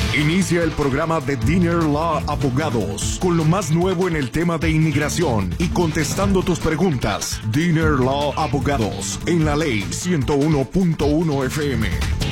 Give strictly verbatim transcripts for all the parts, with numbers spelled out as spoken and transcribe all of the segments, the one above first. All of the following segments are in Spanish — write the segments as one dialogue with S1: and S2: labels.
S1: Inicia el programa de Dinner Law Abogados con lo más nuevo en el tema de inmigración y contestando tus preguntas. Dinner Law Abogados en la ley ciento uno punto uno F M.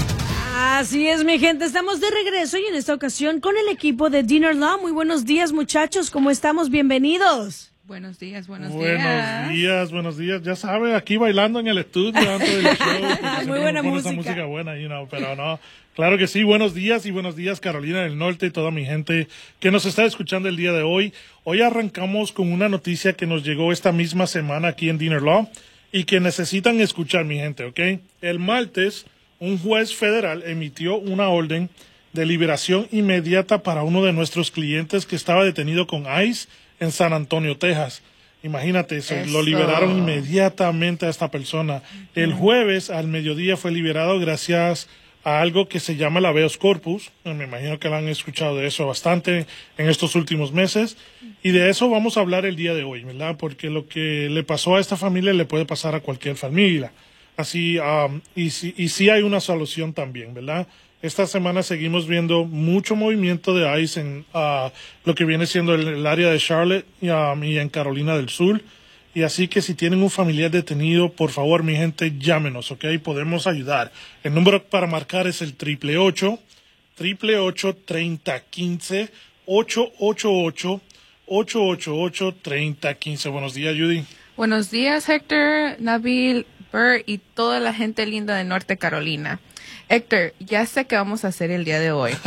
S2: Así es, mi gente, estamos de regreso y en esta ocasión con el equipo de Dinner Law. Muy buenos días, muchachos, ¿cómo estamos? Bienvenidos.
S3: Buenos días, buenos,
S4: buenos días. Buenos días, buenos días. Ya sabe, aquí bailando en el estudio antes del show.
S2: Muy buena música.
S4: Esa música buena, you know, pero no. Claro que sí, buenos días y buenos días, Carolina del Norte y toda mi gente que nos está escuchando el día de hoy. Hoy arrancamos con una noticia que nos llegó esta misma semana aquí en Dinner Law y que necesitan escuchar, mi gente, ¿ok? El martes, un juez federal emitió una orden de liberación inmediata para uno de nuestros clientes que estaba detenido con ICE en San Antonio, Texas. Imagínate eso, eso, lo liberaron inmediatamente a esta persona. El jueves al mediodía fue liberado gracias a algo que se llama el habeas corpus. Me imagino que lo han escuchado de eso bastante en estos últimos meses. Y de eso vamos a hablar el día de hoy, ¿verdad? Porque lo que le pasó a esta familia le puede pasar a cualquier familia. Así, um, y, sí, y sí hay una solución también, ¿verdad? Esta semana seguimos viendo mucho movimiento de ICE en uh, lo que viene siendo el, el área de Charlotte um, y en Carolina del Sur. Y así que si tienen un familiar detenido, por favor, mi gente, llámenos, ¿ok? Podemos ayudar. El número para marcar es el triple ocho, triple ocho, treinta quince, ocho ocho ocho, ocho ocho ocho, treinta quince. Buenos días, Judy.
S3: Buenos días, Héctor, Nabil, Burr y toda la gente linda de Norte Carolina. Héctor, ya sé qué vamos a hacer el día de hoy.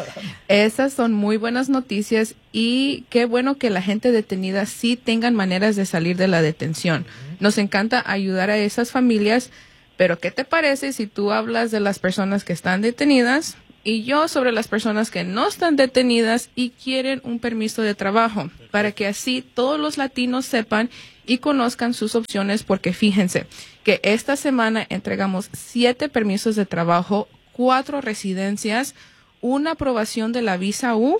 S3: Esas son muy buenas noticias y qué bueno que la gente detenida sí tengan maneras de salir de la detención. Nos encanta ayudar a esas familias, pero ¿qué te parece si tú hablas de las personas que están detenidas y yo sobre las personas que no están detenidas y quieren un permiso de trabajo? Para que así todos los latinos sepan y conozcan sus opciones, porque fíjense que esta semana entregamos siete permisos de trabajo, cuatro residencias, una aprobación de la visa U,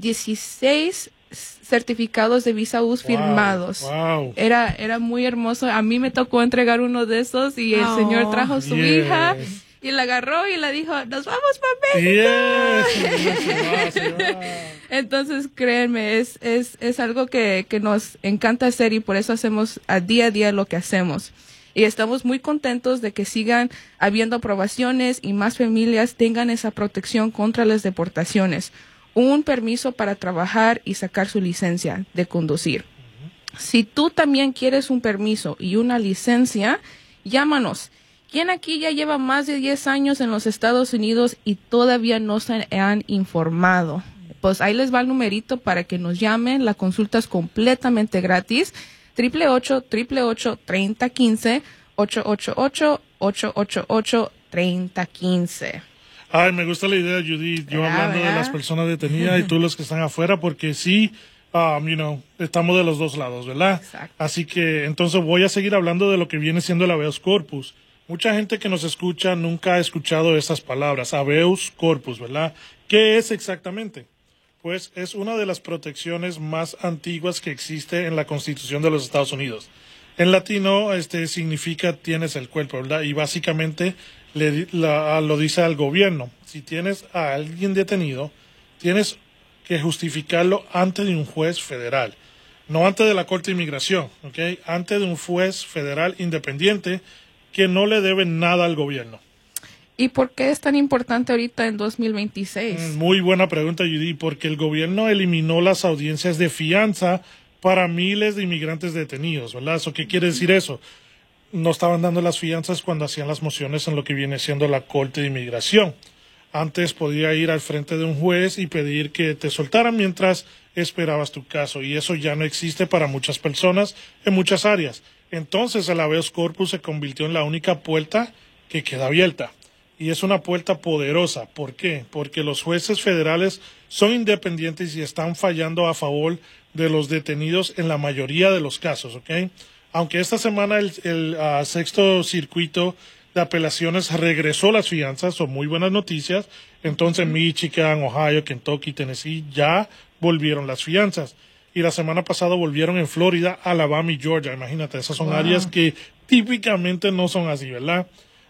S3: dieciséis certificados de visa U firmados.
S4: Wow, wow.
S3: Era, era muy hermoso. A mí me tocó entregar uno de esos y el
S2: oh,
S3: señor trajo su
S4: yes.
S3: hija y la agarró y la dijo, nos vamos para México.
S4: Yes. Se va, se va.
S3: Entonces, créanme, es, es, es algo que, que nos encanta hacer y por eso hacemos a día a día lo que hacemos. Y estamos muy contentos de que sigan habiendo aprobaciones y más familias tengan esa protección contra las deportaciones. Un permiso para trabajar y sacar su licencia de conducir. Uh-huh. Si tú también quieres un permiso y una licencia, llámanos. ¿Quién aquí ya lleva más de diez años en los Estados Unidos y todavía no se han informado? Pues ahí les va el numerito para que nos llamen. La consulta es completamente gratis. Triple ocho, triple ocho, treinta quince, ocho ocho ocho, ocho ocho ocho, treinta quince.
S4: Ay, me gusta la idea, Judy. Yo
S3: ¿verdad,
S4: hablando
S3: verdad?
S4: de las personas detenidas y tú los que están afuera, porque sí, um, you know, estamos de los dos lados, ¿verdad?
S3: Exacto.
S4: Así que entonces voy a seguir hablando de lo que viene siendo el habeas corpus. Mucha gente que nos escucha nunca ha escuchado esas palabras, habeas corpus, ¿verdad? ¿Qué es exactamente? Pues es una de las protecciones más antiguas que existe en la Constitución de los Estados Unidos. En latino este significa tienes el cuerpo, ¿verdad? Y básicamente le, la, lo dice al gobierno. Si tienes a alguien detenido, tienes que justificarlo ante de un juez federal. No ante de la Corte de Inmigración, ¿ok? Ante de un juez federal independiente que no le debe nada al gobierno.
S3: ¿Y por qué es tan importante ahorita en dos mil veintiséis?
S4: Muy buena pregunta, Judy, porque el gobierno eliminó las audiencias de fianza para miles de inmigrantes detenidos, ¿verdad? ¿Eso qué quiere decir eso? No estaban dando las fianzas cuando hacían las mociones en lo que viene siendo la Corte de Inmigración. Antes podía ir al frente de un juez y pedir que te soltaran mientras esperabas tu caso, y eso ya no existe para muchas personas en muchas áreas. Entonces el habeas corpus se convirtió en la única puerta que queda abierta. Y es una puerta poderosa. ¿Por qué? Porque los jueces federales son independientes y están fallando a favor de los detenidos en la mayoría de los casos, ¿ok? Aunque esta semana el, el uh, sexto circuito de apelaciones regresó las fianzas, son muy buenas noticias. Entonces Michigan, Ohio, Kentucky, Tennessee ya volvieron las fianzas. Y la semana pasada volvieron en Florida, Alabama y Georgia. Imagínate, esas son wow. áreas que típicamente no son así, ¿verdad?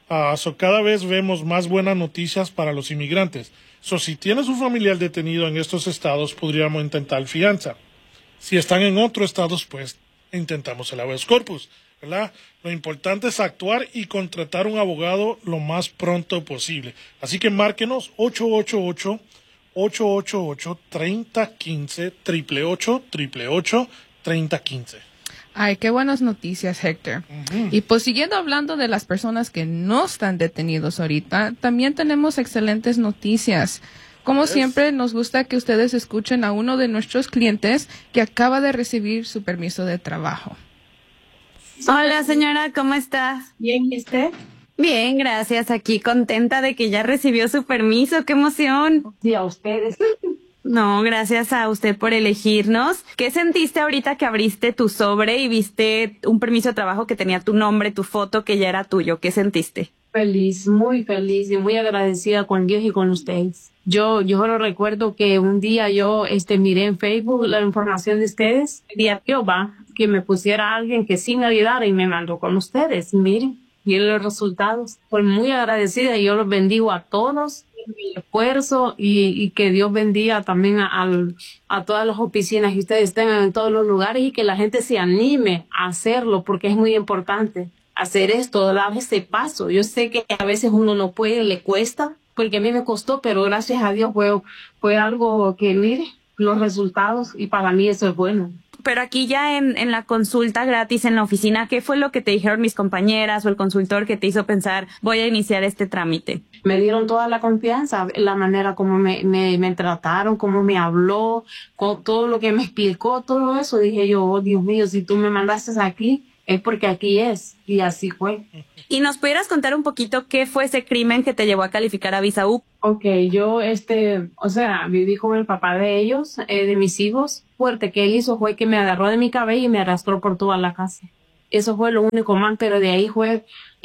S4: Uh, so cada vez vemos más buenas noticias para los inmigrantes. So, si tienes un familiar detenido en estos estados, podríamos intentar fianza. Si están en otros estados, pues intentamos el habeas corpus, ¿verdad? Lo importante es actuar y contratar un abogado lo más pronto posible. Así que márquenos ocho ocho ocho, ocho ocho ocho, tres cero uno cinco, ocho ocho ocho, ocho ocho ocho, tres cero uno cinco.
S3: Ay, qué buenas noticias, Héctor. Uh-huh. Y pues siguiendo hablando de las personas que no están detenidos ahorita, también tenemos excelentes noticias. Como yes. siempre, nos gusta que ustedes escuchen a uno de nuestros clientes que acaba de recibir su permiso de trabajo.
S5: Hola, señora, ¿cómo está?
S6: Bien, ¿y usted?
S5: Bien, gracias. Aquí contenta de que ya recibió su permiso. ¡Qué emoción!
S6: Sí, a ustedes.
S5: No, gracias a usted por elegirnos. ¿Qué sentiste ahorita que abriste tu sobre y viste un permiso de trabajo que tenía tu nombre, tu foto, que ya era tuyo? ¿Qué sentiste?
S6: Feliz, muy feliz y muy agradecida con Dios y con ustedes. Yo, yo solo recuerdo que un día yo este, miré en Facebook la información de ustedes. Pedí a Jehová que me pusiera a alguien que sí me ayudara y me mandó con ustedes. Miren, miren los resultados. Estoy muy agradecida y yo los bendigo a todos. Mi esfuerzo y, y que Dios bendiga también a, a, a todas las oficinas que ustedes tengan en todos los lugares y que la gente se anime a hacerlo porque es muy importante hacer esto, dar ese paso. Yo sé que a veces uno no puede, le cuesta, porque a mí me costó, pero gracias a Dios fue, fue algo que, mire, los resultados y para mí eso es bueno.
S5: Pero aquí ya en, en la consulta gratis en la oficina, ¿qué fue lo que te dijeron mis compañeras o el consultor que te hizo pensar, voy a iniciar este trámite?
S6: Me dieron toda la confianza, la manera como me, me, me trataron, cómo me habló, con todo lo que me explicó, todo eso. Dije yo, oh Dios mío, si tú me mandaste aquí, es porque aquí es. Y así fue.
S5: ¿Y nos pudieras contar un poquito qué fue ese crimen que te llevó a calificar a visa U?
S6: Ok, yo, este, o sea, viví con el papá de ellos, eh, de mis hijos. Fuerte que él hizo fue que me agarró de mi cabello y me arrastró por toda la casa. Eso fue lo único mal, pero de ahí fue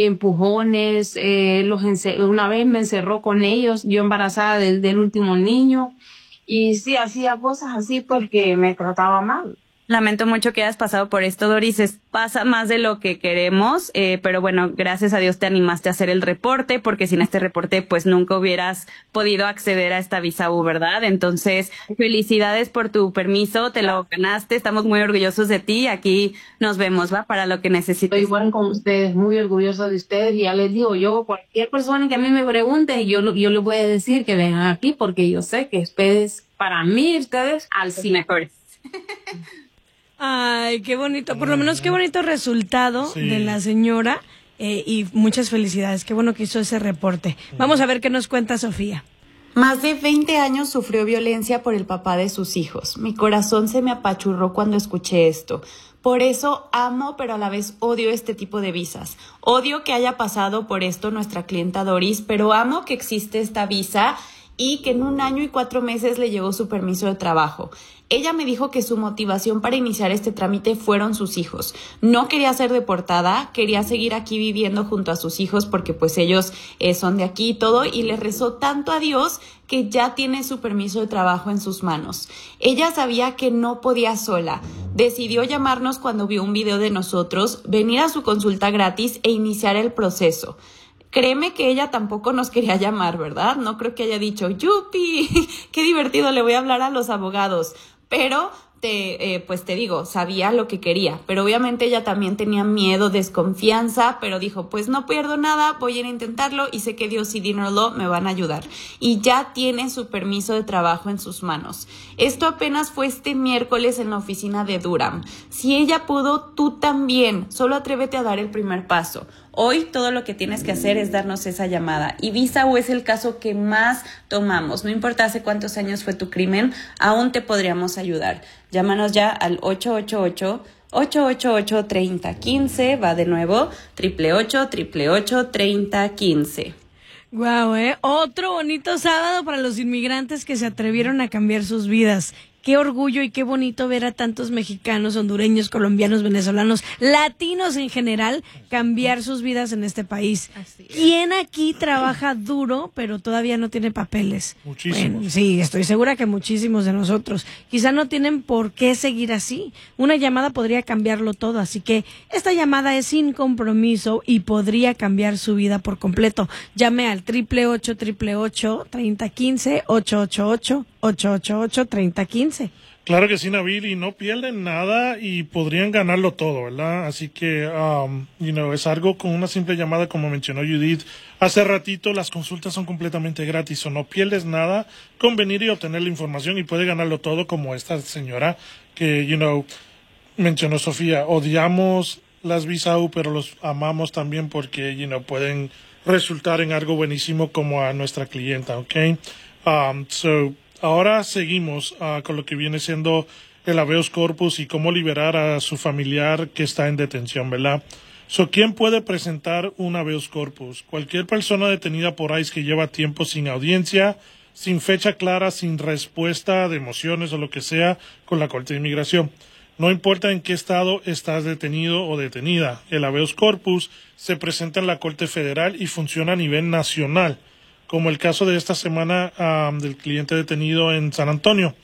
S6: empujones, eh, los ence- una vez me encerró con ellos, yo embarazada del, del último niño. Y sí, hacía cosas así porque me trataba mal.
S5: Lamento mucho que hayas pasado por esto, Doris. Es, pasa más de lo que queremos, eh, pero bueno, gracias a Dios te animaste a hacer el reporte, porque sin este reporte pues nunca hubieras podido acceder a esta visa U, ¿verdad? Entonces, felicidades por tu permiso, te lo ganaste, estamos muy orgullosos de ti. Aquí nos vemos, ¿va? Para lo que necesites.
S6: Estoy igual con ustedes, muy orgullosa de ustedes, y ya les digo, yo, cualquier persona que a mí me pregunte, yo, yo les voy a decir que vengan aquí, porque yo sé que ustedes, para mí, ustedes, al
S5: sí mejores.
S2: Ay, qué bonito, por lo menos qué bonito resultado
S4: sí.
S2: de la señora eh, y muchas felicidades, qué bueno que hizo ese reporte. Vamos a ver qué nos cuenta Sofía.
S7: Más de veinte años sufrió violencia por el papá de sus hijos. Mi corazón se me apachurró cuando escuché esto. Por eso amo, pero a la vez odio este tipo de visas. Odio que haya pasado por esto nuestra clienta Doris, pero amo que existe esta visa y que en un año y cuatro meses le llegó su permiso de trabajo. Ella me dijo que su motivación para iniciar este trámite fueron sus hijos. No quería ser deportada, quería seguir aquí viviendo junto a sus hijos porque pues ellos eh, son de aquí y todo, y le rezó tanto a Dios que ya tiene su permiso de trabajo en sus manos. Ella sabía que no podía sola. Decidió llamarnos cuando vio un video de nosotros, venir a su consulta gratis e iniciar el proceso. Créeme que ella tampoco nos quería llamar, ¿verdad? No creo que haya dicho, ¡yupi! ¡Qué divertido! Le voy a hablar a los abogados. Pero, te, eh, pues te digo, sabía lo que quería. Pero obviamente ella también tenía miedo, desconfianza, pero dijo, pues no pierdo nada, voy a ir a intentarlo y sé que Dios y Dinner Law me van a ayudar. Y ya tiene su permiso de trabajo en sus manos. Esto apenas fue este miércoles en la oficina de Durham. Si ella pudo, tú también. Solo atrévete a dar el primer paso. Hoy todo lo que tienes que hacer es darnos esa llamada. Y Visa U es el caso que más tomamos. No importa hace cuántos años fue tu crimen, aún te podríamos ayudar. Llámanos ya al ocho ocho ocho, ocho ocho ocho, tres cero uno cinco. Va de nuevo, ocho ocho ocho, ocho ocho ocho, tres cero uno cinco.
S2: Guau, ¿eh? Otro bonito sábado para los inmigrantes que se atrevieron a cambiar sus vidas. qué orgullo y qué bonito ver a tantos mexicanos, hondureños, colombianos, venezolanos, latinos en general, cambiar sus vidas en este país.
S3: Así es.
S2: ¿Quién aquí trabaja duro, pero todavía no tiene papeles?
S4: Muchísimos.
S2: Bueno, sí, estoy segura que muchísimos de nosotros. Quizá no tienen por qué seguir así. Una llamada podría cambiarlo todo, así que esta llamada es sin compromiso y podría cambiar su vida por completo. Llame al triple ocho, triple ocho, treinta quince, ocho ocho ocho, ocho ocho ocho, treinta quince.
S4: Claro que sí, Nabil, y no pierden nada y podrían ganarlo todo, ¿verdad? Así que, um, you know, es algo con una simple llamada, como mencionó Judith hace ratito, las consultas son completamente gratis, o no pierdes nada con venir y obtener la información y puede ganarlo todo, como esta señora que, you know, mencionó Sofía. Odiamos las visa U, pero los amamos también porque, you know, pueden resultar en algo buenísimo como a nuestra clienta, ¿ok? Um, so, ahora seguimos uh, con lo que viene siendo el habeas corpus y cómo liberar a su familiar que está en detención, ¿verdad? So, ¿quién puede presentar un habeas corpus? Cualquier persona detenida por ICE que lleva tiempo sin audiencia, sin fecha clara, sin respuesta de mociones o lo que sea con la Corte de Inmigración. No importa en qué estado estás detenido o detenida, el habeas corpus se presenta en la Corte Federal y funciona a nivel nacional, como el caso de esta semana um, del cliente detenido en San Antonio.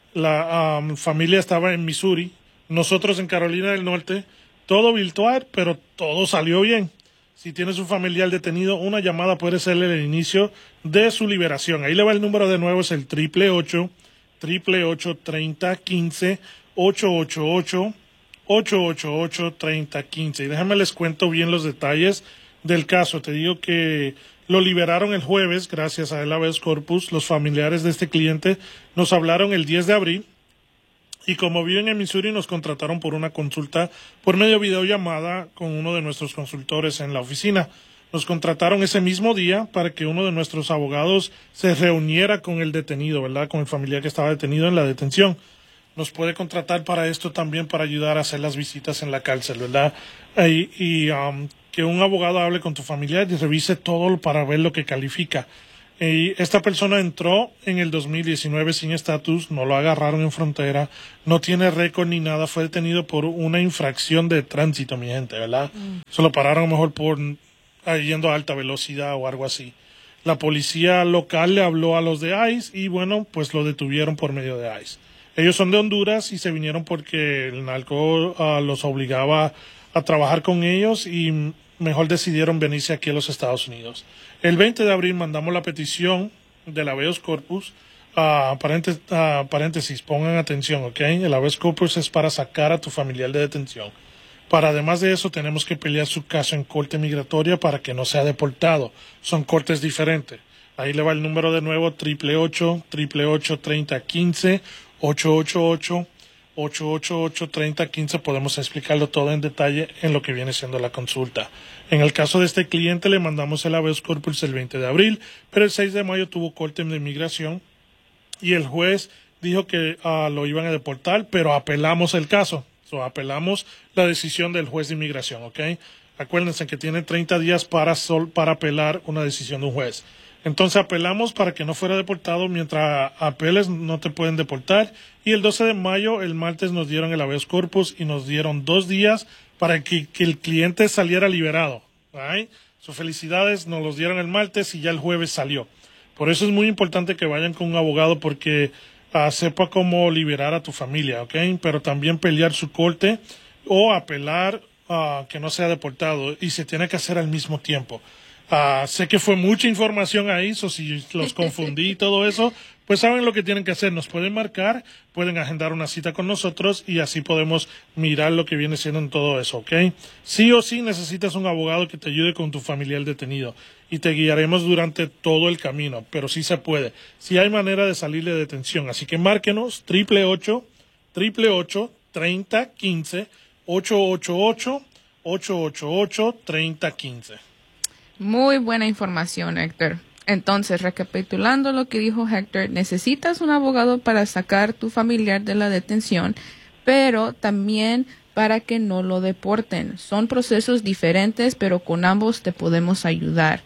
S4: La um, familia estaba en Missouri, nosotros en Carolina del Norte, todo virtual, pero todo salió bien. Si tienes un familiar detenido, una llamada puede ser el inicio de su liberación. Ahí le va el número de nuevo, es el triple ocho, triple ocho, treinta, quince, ocho ocho ocho, ocho ocho ocho, treinta, quince. Y déjame les cuento bien los detalles del caso. Te digo que lo liberaron el jueves gracias a el habeas corpus. Los familiares de este cliente nos hablaron el diez de abril y como viven en Missouri nos contrataron por una consulta por medio de videollamada con uno de nuestros consultores en la oficina. Nos contrataron ese mismo día para que uno de nuestros abogados se reuniera con el detenido, ¿verdad? Con el familiar que estaba detenido en la detención. Nos puede contratar para esto también, para ayudar a hacer las visitas en la cárcel, ¿verdad? Y, y um, que un abogado hable con tu familiar y revise todo para ver lo que califica. Y esta persona entró en el dos mil diecinueve sin estatus, no lo agarraron en frontera, no tiene récord ni nada, fue detenido por una infracción de tránsito, mi gente, ¿verdad? Mm. Se lo pararon mejor por uh, yendo a alta velocidad o algo así. La policía local le habló a los de ICE y, bueno, pues lo detuvieron por medio de ICE. Ellos son de Honduras y se vinieron porque el narco uh, los obligaba a trabajar con ellos y mejor decidieron venirse aquí a los Estados Unidos. El veinte de abril mandamos la petición del habeas corpus. Uh, paréntesis, uh, paréntesis, pongan atención, ¿ok? El habeas corpus es para sacar a tu familiar de detención. Para además de eso tenemos que pelear su caso en corte migratoria para que no sea deportado. Son cortes diferentes. Ahí le va el número de nuevo, triple ocho, triple ocho, treinta, quince, ocho ocho ocho, ocho ocho ocho, treinta, quince. Podemos explicarlo todo en detalle en lo que viene siendo la consulta. En el caso de este cliente le mandamos el habeas corpus el veinte de abril, pero el seis de mayo tuvo corte de inmigración y el juez dijo que uh, lo iban a deportar, pero apelamos el caso. So, apelamos la decisión del juez de inmigración, ¿ok? Acuérdense que tiene treinta días para, sol, para apelar una decisión de un juez. Entonces apelamos para que no fuera deportado. Mientras apeles no te pueden deportar. Y el doce de mayo, el martes, nos dieron el habeas corpus y nos dieron dos días para que, que el cliente saliera liberado. ¿Right? So, felicidades, nos los dieron el martes y ya el jueves salió. Por eso es muy importante que vayan con un abogado porque uh, sepa cómo liberar a tu familia, ¿ok? Pero también pelear su corte o apelar uh, que no sea deportado. Y se tiene que hacer al mismo tiempo. Uh, sé que fue mucha información ahí, so si los confundí y todo eso, pues saben lo que tienen que hacer. Nos pueden marcar, pueden agendar una cita con nosotros y así podemos mirar lo que viene siendo en todo eso, ¿ok? Sí o sí necesitas un abogado que te ayude con tu familiar detenido y te guiaremos durante todo el camino, pero sí se puede. Sí hay manera de salir de detención, así que márquenos, triple ocho, triple ocho, treinta, quince, ocho ocho ocho, ocho ocho ocho, treinta, quince.
S3: Muy buena información, Héctor. Entonces, recapitulando lo que dijo Héctor, necesitas un abogado para sacar tu familiar de la detención, pero también para que no lo deporten. Son procesos diferentes, pero con ambos te podemos ayudar.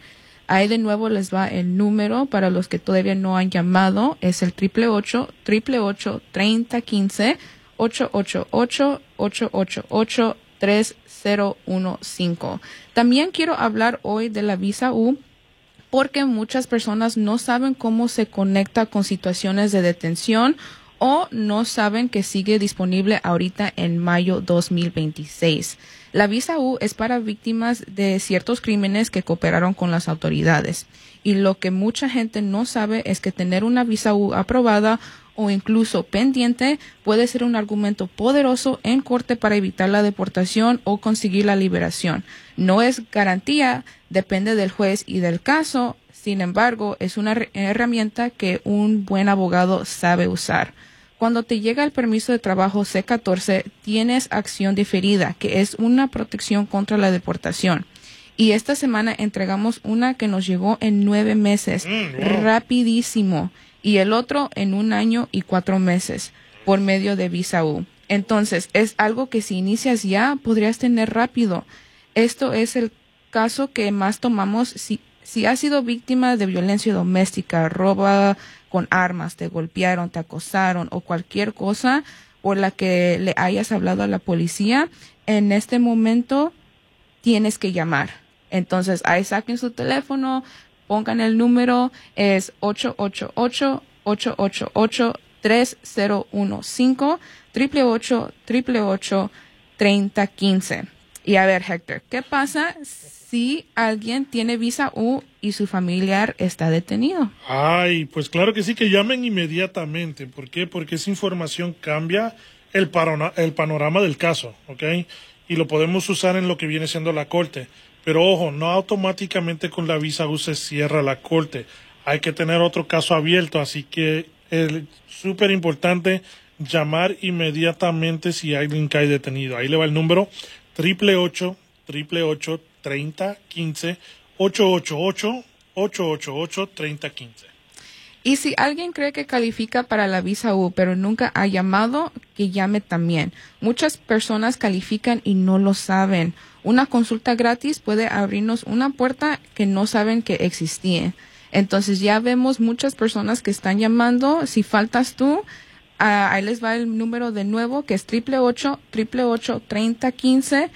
S3: Ahí de nuevo les va el número para los que todavía no han llamado. Es el triple ocho, triple ocho, treinta quince, ocho ocho ocho, ocho ocho ocho, tres cero uno cinco. También quiero hablar hoy de la visa U, porque muchas personas no saben cómo se conecta con situaciones de detención o no saben que sigue disponible ahorita en mayo dos mil veintiséis. La visa U es para víctimas de ciertos crímenes que cooperaron con las autoridades. Y lo que mucha gente no sabe es que tener una visa U aprobada o incluso pendiente puede ser un argumento poderoso en corte para evitar la deportación o conseguir la liberación. No es garantía, depende del juez y del caso. Sin embargo, es una herramienta que un buen abogado sabe usar. Cuando te llega el permiso de trabajo C catorce, tienes acción diferida, que es una protección contra la deportación. Y esta semana entregamos una que nos llegó en nueve meses, mm, wow. rapidísimo, y el otro en un año y cuatro meses, por medio de visa U. Entonces, es algo que si inicias ya, podrías tener rápido. Esto es el caso que más tomamos si, si has sido víctima de violencia doméstica, roba con armas, te golpearon, te acosaron o cualquier cosa por la que le hayas hablado a la policía. En este momento tienes que llamar. Entonces, ahí saquen su teléfono, pongan el número, es ocho ocho ocho, ocho ocho ocho, tres cero uno cinco, ocho ocho ocho, ocho ocho, treinta quince. Y a ver, Héctor, ¿qué pasa si alguien tiene visa U y su familiar está detenido?
S4: Ay, pues claro que sí, que llamen inmediatamente. ¿Por qué? Porque esa información cambia el, parona- el panorama del caso, ¿ok? Y lo podemos usar en lo que viene siendo la corte. Pero ojo, no automáticamente con la visa U se cierra la corte. Hay que tener otro caso abierto, así que es súper importante llamar inmediatamente si alguien cae detenido. Ahí le va el número triple ocho, triple ocho, treinta quince, ocho ocho ocho, ocho ocho ocho, treinta quince.
S3: Y si alguien cree que califica para la visa U, pero nunca ha llamado, que llame también. Muchas personas califican y no lo saben. Una consulta gratis puede abrirnos una puerta que no saben que existía. Entonces ya vemos muchas personas que están llamando. Si faltas tú, uh, ahí les va el número de nuevo, que es triple ocho, triple ocho, treinta quince,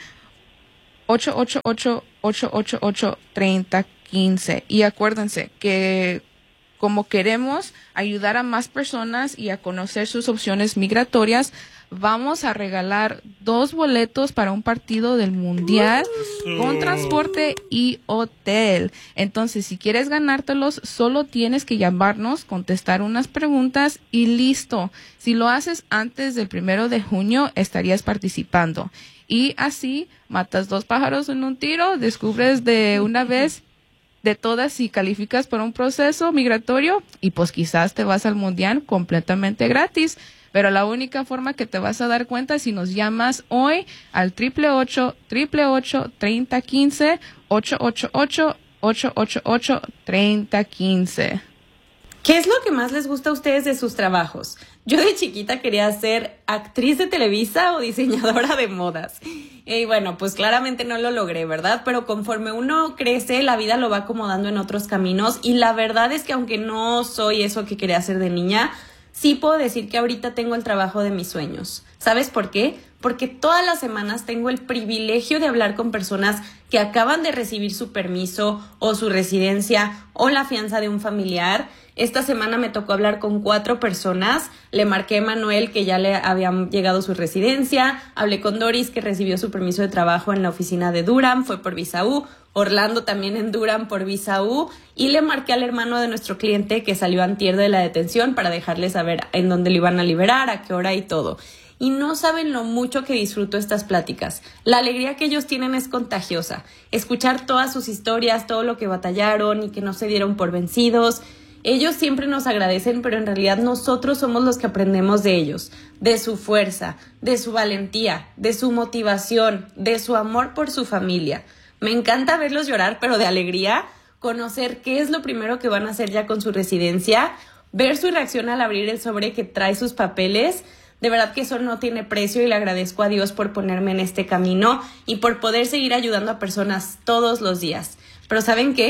S3: ocho ocho ocho, ocho ocho ocho, treinta quince. Y acuérdense que como queremos ayudar a más personas y a conocer sus opciones migratorias, vamos a regalar dos boletos para un partido del Mundial con transporte y hotel. Entonces, si quieres ganártelos, solo tienes que llamarnos, contestar unas preguntas y listo. Si lo haces antes del primero de junio, estarías participando. Y así matas dos pájaros en un tiro, descubres de una vez de todas si calificas para un proceso migratorio y pues quizás te vas al Mundial completamente gratis. Pero la única forma que te vas a dar cuenta es si nos llamas hoy al triple ocho, triple ocho, treinta quince, ocho ocho ocho, ocho ocho ocho, treinta quince.
S7: ¿Qué es lo que más les gusta a ustedes de sus trabajos? Yo de chiquita quería ser actriz de Televisa o diseñadora de modas. Y bueno, pues claramente no lo logré, ¿verdad? Pero conforme uno crece, la vida lo va acomodando en otros caminos. Y la verdad es que aunque no soy eso que quería hacer de niña, sí puedo decir que ahorita tengo el trabajo de mis sueños. ¿Sabes por qué? Porque todas las semanas tengo el privilegio de hablar con personas que acaban de recibir su permiso o su residencia o la fianza de un familiar. Esta semana me tocó hablar con cuatro personas. Le marqué a Manuel que ya le había llegado su residencia. Hablé con Doris que recibió su permiso de trabajo en la oficina de Durham, fue por visa U. Orlando también en Durham por visa U. Y le marqué al hermano de nuestro cliente que salió antier de la detención para dejarle saber en dónde lo iban a liberar, a qué hora y todo. Y no saben lo mucho que disfruto estas pláticas. La alegría que ellos tienen es contagiosa. Escuchar todas sus historias, todo lo que batallaron y que no se dieron por vencidos. Ellos siempre nos agradecen, pero en realidad nosotros somos los que aprendemos de ellos, de su fuerza, de su valentía, de su motivación, de su amor por su familia. Me encanta verlos llorar, pero de alegría, conocer qué es lo primero que van a hacer ya con su residencia, ver su reacción al abrir el sobre que trae sus papeles. De verdad que eso no tiene precio y le agradezco a Dios por ponerme en este camino y por poder seguir ayudando a personas todos los días. Pero ¿saben qué?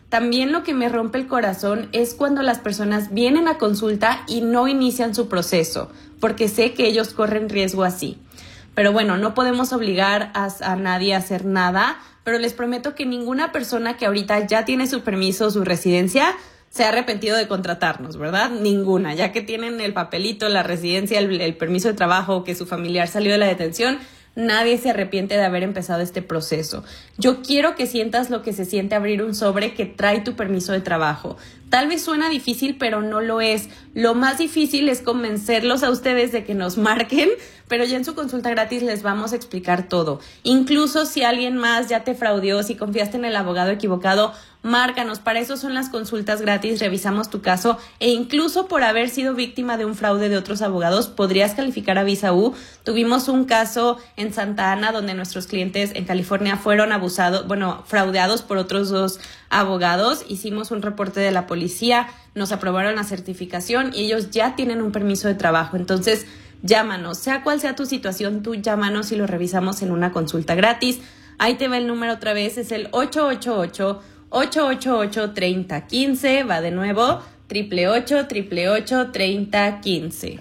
S7: También lo que me rompe el corazón es cuando las personas vienen a consulta y no inician su proceso, porque sé que ellos corren riesgo así. Pero bueno, no podemos obligar a, a nadie a hacer nada, pero les prometo que ninguna persona que ahorita ya tiene su permiso, su residencia, se ha arrepentido de contratarnos, ¿verdad? Ninguna, ya que tienen el papelito, la residencia, el, el permiso de trabajo, que su familiar salió de la detención, nadie se arrepiente de haber empezado este proceso. Yo quiero que sientas lo que se siente abrir un sobre que trae tu permiso de trabajo. Tal vez suena difícil, pero no lo es. Lo más difícil es convencerlos a ustedes de que nos marquen, pero ya en su consulta gratis les vamos a explicar todo. Incluso si alguien más ya te fraudeó, si confiaste en el abogado equivocado, márcanos. Para eso son las consultas gratis, revisamos tu caso e incluso por haber sido víctima de un fraude de otros abogados podrías calificar a Visa U. Tuvimos un caso en Santa Ana donde nuestros clientes en California fueron abusados, bueno, fraudeados por otros dos abogados. Hicimos un reporte de la policía, nos aprobaron la certificación y ellos ya tienen un permiso de trabajo. Entonces, llámanos, sea cual sea tu situación, tú llámanos y lo revisamos en una consulta gratis. Ahí te va el número otra vez, es el ocho ocho ocho, ocho ocho ocho, tres cero uno cinco, va de nuevo, ocho ocho ocho, ocho ocho ocho, tres cero uno cinco.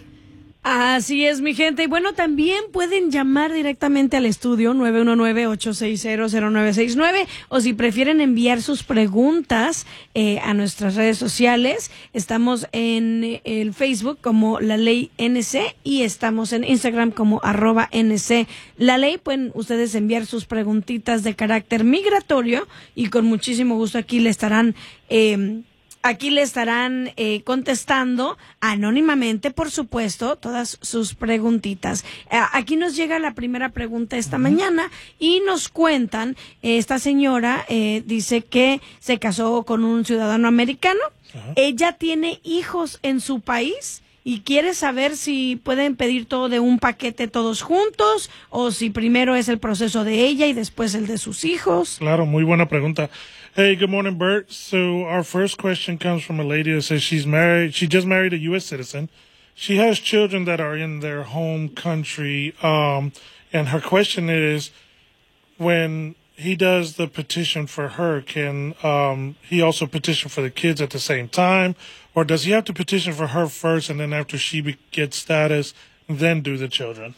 S2: Así es, mi gente. Y bueno, también pueden llamar directamente al estudio nueve uno nueve, ocho seis cero, cero nueve seis nueve o si prefieren enviar sus preguntas eh, a nuestras redes sociales. Estamos en el Facebook como La Ley N C y estamos en Instagram como arroba N C La Ley. Pueden ustedes enviar sus preguntitas de carácter migratorio y con muchísimo gusto aquí le estarán... Eh, Aquí le estarán eh, contestando anónimamente, por supuesto, todas sus preguntitas. Eh, aquí nos llega la primera pregunta esta uh-huh. mañana y nos cuentan, eh, esta señora eh, dice que se casó con un ciudadano americano. Uh-huh. Ella tiene hijos en su país y quiere saber si pueden pedir todo de un paquete todos juntos o si primero es el proceso de ella y después el de sus hijos.
S4: Claro, muy buena pregunta. Hey, good morning, Bert. So our first question comes from a lady that says she's married. She just married a U S citizen. She has children that are in their home country. Um, and her question is, when he does the petition for her, can um, he also petition for the kids at the same time? Or does he have to petition for her first and then after she be- gets status, then do the children?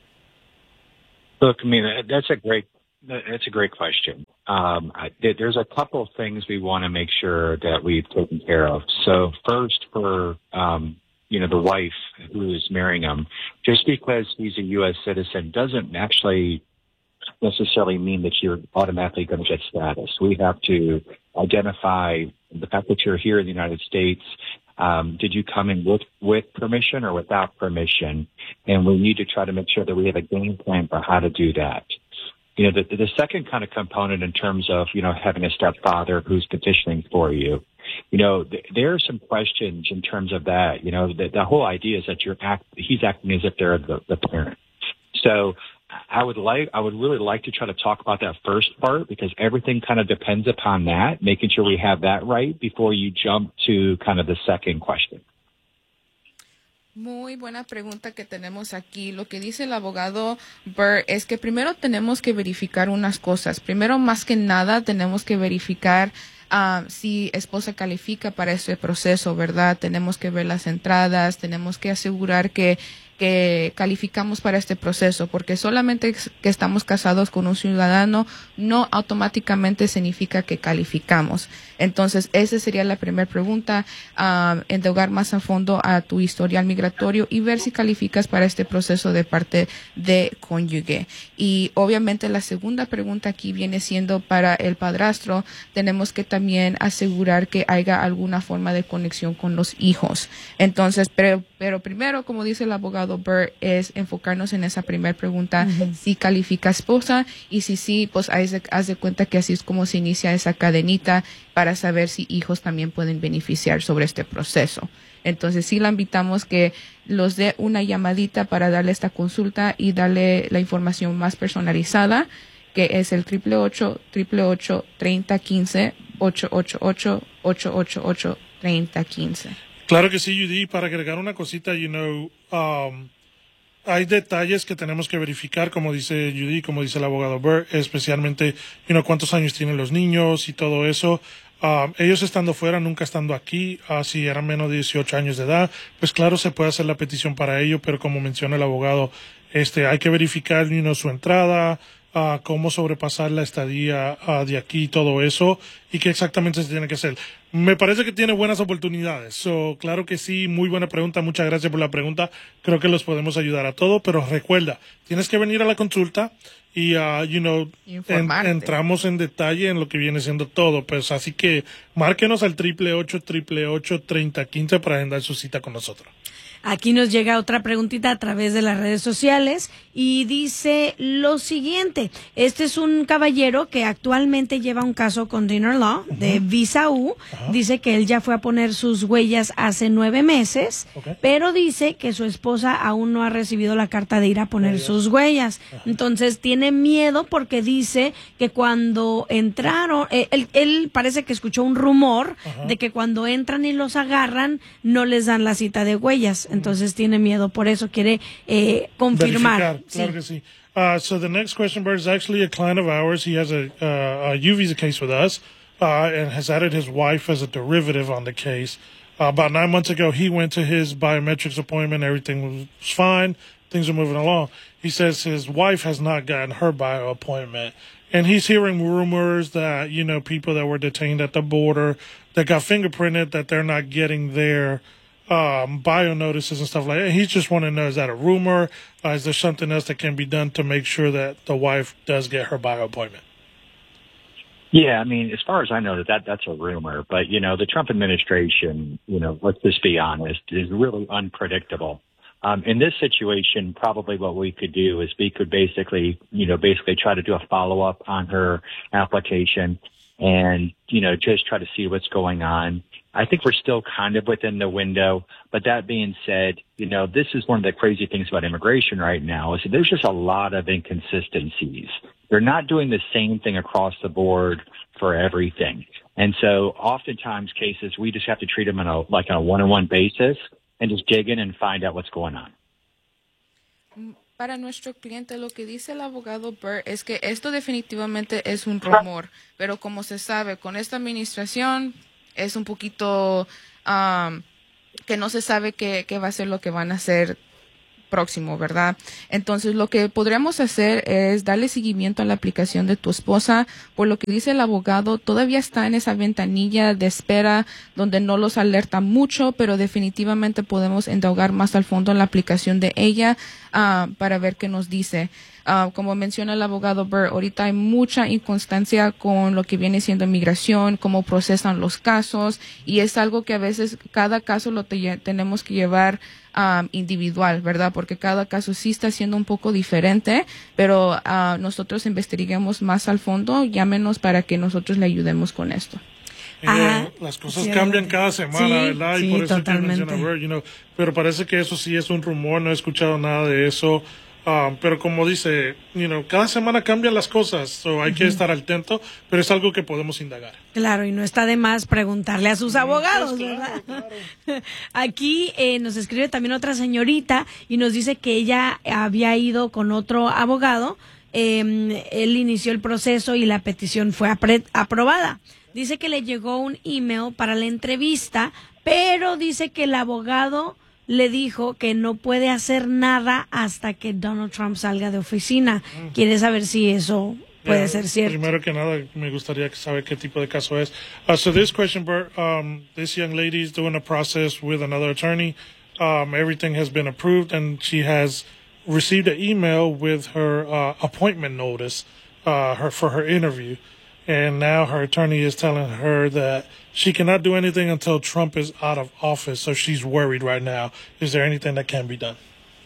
S8: Look, I mean, that's a great That's a great question. Um, I, there's a couple of things we want to make sure that we've taken care of. So first, for um, you know, the wife who is marrying him, just because he's a U S citizen doesn't actually necessarily mean that you're automatically going to get status. We have to identify the fact that you're here in the United States. Um, did you come in with, with permission or without permission? And we need to try to make sure that we have a game plan for how to do that. You know, the, the second kind of component in terms of, you know, having a stepfather who's petitioning for you, you know, th- there are some questions in terms of that. You know, the, the whole idea is that you're act, he's acting as if they're the, the parent. So I would like, I would really like to try to talk about that first part because everything kind of depends upon that, making sure we have that right before you jump to kind of the second question.
S3: Muy buena pregunta que tenemos aquí. Lo que dice el abogado Burr es que primero tenemos que verificar unas cosas. Primero, más que nada, tenemos que verificar uh, si esposa califica para este proceso, ¿verdad? Tenemos que ver las entradas, tenemos que asegurar que que calificamos para este proceso, porque solamente que estamos casados con un ciudadano no automáticamente significa que calificamos. Entonces, esa sería la primera pregunta, um, indagar más a fondo a tu historial migratorio y ver si calificas para este proceso de parte de cónyuge. Y obviamente la segunda pregunta aquí viene siendo para el padrastro, tenemos que también asegurar que haya alguna forma de conexión con los hijos. Entonces, pero, pero primero, como dice el abogado Burr, es enfocarnos en esa primera pregunta, uh-huh. si califica esposa y si sí, pues haz de, haz de cuenta que así es como se inicia esa cadenita para saber si hijos también pueden beneficiar sobre este proceso. Entonces sí la invitamos que los dé una llamadita para darle esta consulta y darle la información más personalizada, que es el ocho ocho ocho, ocho tres cero uno cinco, ocho ocho ocho, ocho ocho ocho, tres cero uno cinco.
S4: Claro que sí, Judy. Para agregar una cosita, you know, um, hay detalles que tenemos que verificar, como dice Judy, como dice el abogado Burr, especialmente, you know, cuántos años tienen los niños y todo eso. Uh, ellos estando fuera, nunca estando aquí, uh, si eran menos de dieciocho años de edad, pues claro, se puede hacer la petición para ello, pero como menciona el abogado, este, hay que verificar you know, su entrada, uh, cómo sobrepasar la estadía uh, de aquí, todo eso, y qué exactamente se tiene que hacer. Me parece que tiene buenas oportunidades. So, claro que sí, muy buena pregunta. Muchas gracias por la pregunta. Creo que los podemos ayudar a todos, pero recuerda, tienes que venir a la consulta y, uh, you know, en, entramos en detalle en lo que viene siendo todo. Pues así que márquenos al triple ocho, triple ocho, treinta quince para agendar su cita con nosotros.
S2: Aquí nos llega otra preguntita a través de las redes sociales y dice lo siguiente. Este es un caballero que actualmente lleva un caso con Dinner Law de uh-huh. Visa U. Uh-huh. Dice que él ya fue a poner sus huellas hace nueve meses, okay. pero dice que su esposa aún no ha recibido la carta de ir a poner oh, yes. sus huellas. Uh-huh. Entonces tiene miedo porque dice que cuando entraron, eh, él, él parece que escuchó un rumor uh-huh. de que cuando entran y los agarran no les dan la cita de huellas. Entonces tiene miedo, por eso quiere eh, confirmar.
S4: Verificar, claro sí. que sí. Uh, so the next question, Bert, is actually a client of ours. He has a, uh, a U visa case with us uh, and has added his wife as a derivative on the case. Uh, about nine months ago, he went to his biometrics appointment. Everything was fine. Things are moving along. He says his wife has not gotten her bio appointment. And he's hearing rumors that, you know, people that were detained at the border that got fingerprinted, that they're not getting their um, bio notices and stuff like that. He's just wanting to know, is that a rumor? Uh, is there something else that can be done to make sure that the wife does get her bio appointment?
S8: Yeah, I mean, as far as I know, that, that that's a rumor. But, you know, the Trump administration, you know, let's just be honest, is really unpredictable. Um, in this situation, probably what we could do is we could basically, you know, basically try to do a follow-up on her application and, you know, just try to see what's going on. I think we're still kind of within the window. But that being said, you know, this is one of the crazy things about immigration right now is that there's just a lot of inconsistencies. They're not doing the same thing across the board for everything. And so oftentimes cases, we just have to treat them on a, like on a one-on-one basis and just dig in and find out what's going on.
S3: Para nuestro cliente, lo que dice el abogado Burr es que esto definitivamente es un rumor, pero como se sabe, con esta administración es un poquito um, que no se sabe qué, qué va a ser lo que van a hacer próximo, ¿verdad? Entonces, lo que podríamos hacer es darle seguimiento a la aplicación de tu esposa. Por lo que dice el abogado, todavía está en esa ventanilla de espera donde no los alerta mucho, pero definitivamente podemos indagar más al fondo en la aplicación de ella uh, para ver qué nos dice. Uh, como menciona el abogado Burr, ahorita hay mucha inconstancia con lo que viene siendo inmigración, cómo procesan los casos, y es algo que a veces cada caso lo te, tenemos que llevar um, individual, ¿verdad? Porque cada caso sí está siendo un poco diferente, pero uh, nosotros investiguemos más al fondo, llámenos para que nosotros le ayudemos con esto.
S4: Eh, las cosas sí, cambian cada semana, sí, ¿verdad? Y sí, por eso totalmente. Que menciona Burr, you know, pero parece que eso sí es un rumor, no he escuchado nada de eso. Um, pero como dice, you know, cada semana cambian las cosas, so hay uh-huh. que estar atento, pero es algo que podemos indagar.
S2: Claro, y no está de más preguntarle a sus abogados, pues claro, ¿verdad? Claro. Aquí eh, nos escribe también otra señorita y nos dice que ella había ido con otro abogado, eh, él inició el proceso y la petición fue apre- aprobada. Dice que le llegó un email para la entrevista, pero dice que el abogado le dijo que no puede hacer nada hasta que Donald Trump salga de oficina. Mm. Quiere saber si eso puede yeah, ser cierto.
S4: Primero que nada, me gustaría saber qué tipo de caso es. Uh, so this question, Bert, um, this young lady is doing a process with another attorney. Um, everything has been approved, and she has received an email with her uh, appointment notice uh, her for her interview. And now her attorney is telling her that she cannot do anything until Trump is out of office. So she's worried right now. Is there anything that can be done?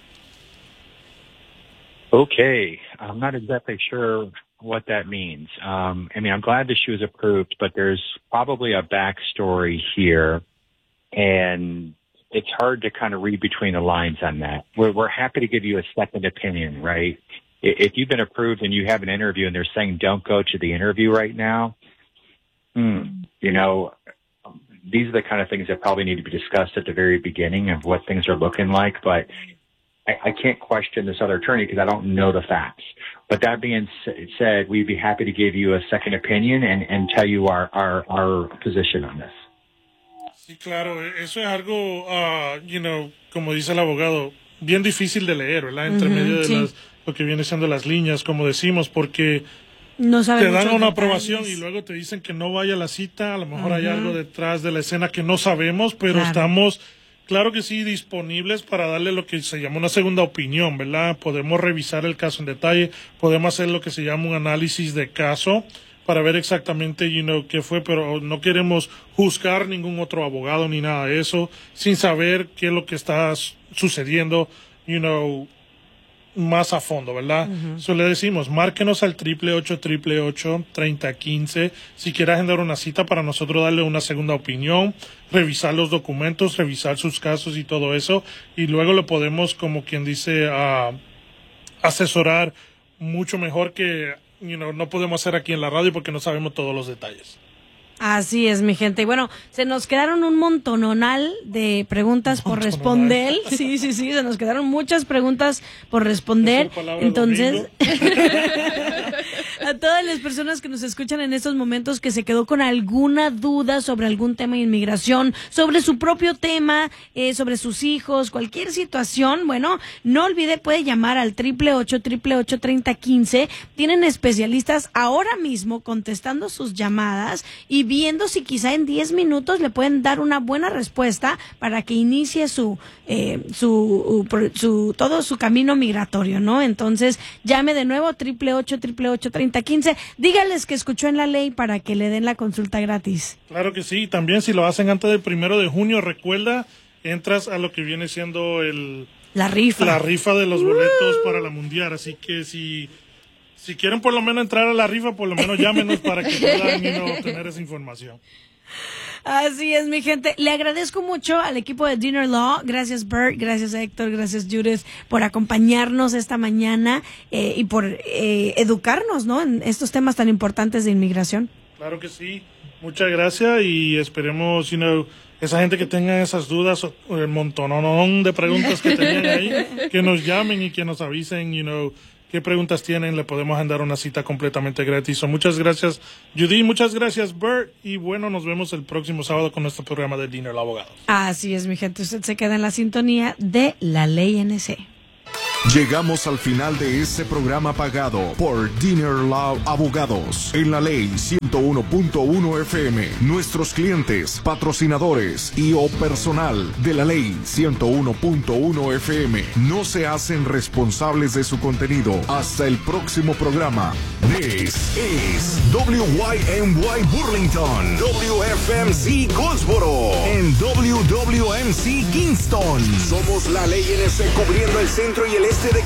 S8: Okay. I'm not exactly sure what that means. Um, I mean, I'm glad that she was approved, but there's probably a backstory here. And it's hard to kind of read between the lines on that. We're, we're happy to give you a second opinion, right? If you've been approved and you have an interview and they're saying don't go to the interview right now, hmm, you know, these are the kind of things that probably need to be discussed at the very beginning of what things are looking like. But I, I can't question this other attorney because I don't know the facts. But that being said, we'd be happy to give you a second opinion and, and tell you our, our, our position on this.
S4: Sí, claro, eso es algo, uh, you know, como dice el abogado, bien difícil de leer, ¿verdad? Entre uh-huh, medio de sí. las, lo que viene siendo las líneas, como decimos, porque
S2: no
S4: te dan una
S2: detalles.
S4: aprobación y luego te dicen que no vaya a la cita, a lo mejor uh-huh. hay algo detrás de la escena que no sabemos, pero claro. estamos, claro que sí, disponibles para darle lo que se llama una segunda opinión, ¿verdad? Podemos revisar el caso en detalle, podemos hacer lo que se llama un análisis de caso, para ver exactamente, you know, qué fue, pero no queremos juzgar ningún otro abogado ni nada de eso, sin saber qué es lo que está sucediendo, you know, más a fondo, ¿verdad? Uh-huh. So le decimos, márquenos al triple ocho, triple ocho, treinta quince, si quiere agendar una cita para nosotros darle una segunda opinión, revisar los documentos, revisar sus casos y todo eso, y luego lo podemos, como quien dice, uh, asesorar mucho mejor que You know, no podemos hacer aquí en la radio porque no sabemos todos los detalles.
S2: Así es, mi gente. Y bueno, se nos quedaron un montononal de preguntas por responder. Sí, sí, sí, se nos quedaron muchas preguntas por responder. Entonces, a todas las personas que nos escuchan en estos momentos que se quedó con alguna duda sobre algún tema de inmigración, sobre su propio tema, eh, sobre sus hijos, cualquier situación, bueno, no olvide, puede llamar al triple ocho, triple ocho, treinta quince. Tienen especialistas ahora mismo contestando sus llamadas y viendo si quizá en diez minutos le pueden dar una buena respuesta para que inicie su, eh, su, su, todo su camino migratorio, ¿no? Entonces, llame de nuevo, triple ocho, triple ocho, treinta quince. Dígales que escuchó en la ley para que le den la consulta gratis.
S4: Claro que sí. También si lo hacen antes del primero de junio, recuerda, entras a lo que viene siendo el...
S2: La rifa.
S4: La rifa de los boletos uh. para la mundial. Así que si... Si quieren por lo menos entrar a la rifa, por lo menos llámenos para que puedan you know, tener esa información.
S2: Así es, mi gente. Le agradezco mucho al equipo de Dinner Law. Gracias, Bert. Gracias, Héctor. Gracias, Judith, por acompañarnos esta mañana eh, y por eh, educarnos, ¿no? En estos temas tan importantes de inmigración.
S4: Claro que sí. Muchas gracias y esperemos, you know, esa gente que tenga esas dudas, el montonón de preguntas que tenían ahí, que nos llamen y que nos avisen, you know, qué preguntas tienen, le podemos agendar una cita completamente gratis. So, muchas gracias, Judy, muchas gracias, Bert, y bueno, nos vemos el próximo sábado con nuestro programa de Dinner Abogado.
S2: Así es, mi gente, usted se queda en la sintonía de La Ley N C.
S1: Llegamos al final de este programa pagado por Dinner Law Abogados en la Ley ciento uno punto uno F M. Nuestros clientes, patrocinadores y o personal de la Ley ciento uno punto uno F M no se hacen responsables de su contenido. Hasta el próximo programa. This is W Y M Y Burlington, W F M C Goldsboro, en W W M C Kingston. Somos la Ley N C cubriendo el centro y el este de